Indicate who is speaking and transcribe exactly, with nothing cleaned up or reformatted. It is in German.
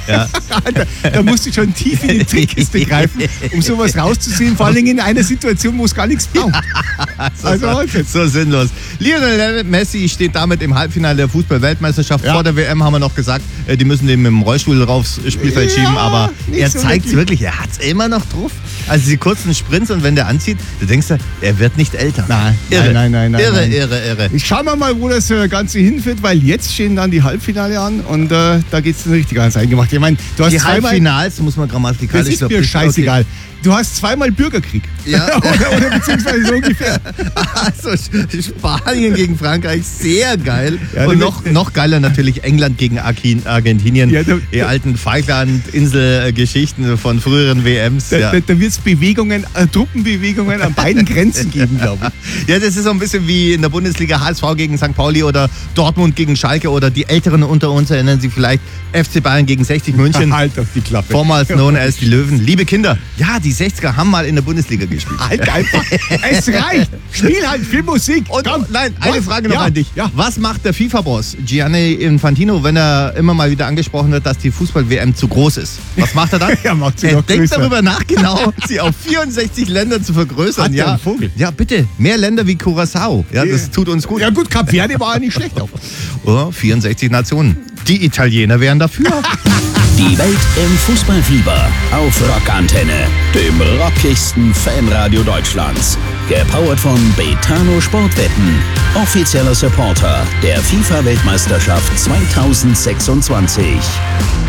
Speaker 1: Ja.
Speaker 2: Alter, da musst du schon tief in die Trickkiste greifen, um sowas rauszuziehen, vor allem in einer Situation, wo es gar nichts braucht.
Speaker 1: so,
Speaker 2: Also,
Speaker 1: so, so sinnlos. Lionel Messi steht damit im Halbfinale der Fußball-Weltmeisterschaft.
Speaker 2: Ja.
Speaker 1: Vor der W M haben wir noch gesagt, äh, die müssen den mit dem Rollstuhl aufs Spielfeld
Speaker 2: Ja,
Speaker 1: schieben, aber
Speaker 2: nicht
Speaker 1: er
Speaker 2: so
Speaker 1: zeigt es wirklich, er hat es immer noch drauf. Also die kurzen Sprints und wenn der anzieht, du denkst ja, er wird nicht älter.
Speaker 2: Nein,
Speaker 1: irre,
Speaker 2: nein, nein, nein,
Speaker 1: irre,
Speaker 2: nein.
Speaker 1: irre, irre.
Speaker 2: Ich schau mal, wo das äh, Ganze hinführt, weil jetzt stehen dann die Halbfinale an und äh, da geht es dann richtig ans Eingemachte. Ich meine, du hast
Speaker 1: Die
Speaker 2: zweimal,
Speaker 1: Halbfinals, muss man
Speaker 2: das
Speaker 1: grammatikalisch
Speaker 2: ist mir
Speaker 1: glaub,
Speaker 2: scheißegal. Du hast zweimal Bürgerkrieg.
Speaker 1: Ja.
Speaker 2: oder, oder beziehungsweise so ungefähr.
Speaker 1: Also Spanien gegen Frankreich, sehr geil.
Speaker 2: Ja,
Speaker 1: und
Speaker 2: du-
Speaker 1: noch, noch geiler natürlich England gegen Arkin- Argentinien.
Speaker 2: Ja, du-
Speaker 1: die alten Falkland-Insel-Geschichten von früheren W Ms.
Speaker 2: Da,
Speaker 1: Ja.
Speaker 2: da, da wird es Bewegungen, äh, Truppenbewegungen an beiden Grenzen geben, glaube ich.
Speaker 1: ja, das ist so ein bisschen wie in der Bundesliga H S V gegen Sankt Pauli oder Dortmund gegen Schalke oder die Älteren unter uns erinnern sich vielleicht F C Bayern gegen sechzig München.
Speaker 2: Halt auf die Klappe.
Speaker 1: Vormals known as die Löwen. Liebe Kinder, ja, die sechziger haben mal in der Bundesliga gespielt.
Speaker 2: Halt einfach. Es reicht. Spiel halt viel Musik.
Speaker 1: Und
Speaker 2: Komm.
Speaker 1: nein, eine
Speaker 2: Was?
Speaker 1: Frage noch
Speaker 2: Ja,
Speaker 1: an dich.
Speaker 2: ja.
Speaker 1: Was macht der FIFA-Boss Gianni Infantino, wenn er immer mal wieder angesprochen wird, dass die Fußball-W M zu groß ist? Was macht er dann?
Speaker 2: Er macht sie
Speaker 1: er
Speaker 2: noch
Speaker 1: denkt
Speaker 2: größer.
Speaker 1: darüber nach, genau, sie auf vierundsechzig Länder zu vergrößern.
Speaker 2: Hat der
Speaker 1: ja.
Speaker 2: einen Vogel?
Speaker 1: ja, bitte, mehr Länder wie Curaçao. Ja, das tut uns gut.
Speaker 2: Ja gut, Kap Verde war ja nicht schlecht auf.
Speaker 1: Oh, vierundsechzig Nationen. Die Italiener wären dafür.
Speaker 3: Die Welt im Fußballfieber auf Rockantenne, dem rockigsten Fanradio Deutschlands. Gepowert von Betano Sportwetten, offizieller Supporter der FIFA-Weltmeisterschaft zweitausendsechsundzwanzig.